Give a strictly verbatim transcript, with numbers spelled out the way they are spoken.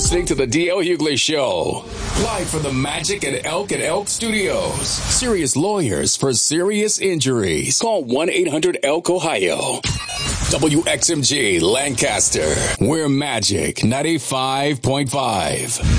listening to the D L Hughley Show, live from the Magic at Elk and Elk Studios. Serious lawyers for serious injuries. Call one eight hundred elk ohio. W X M G Lancaster. We're Magic ninety-five point five.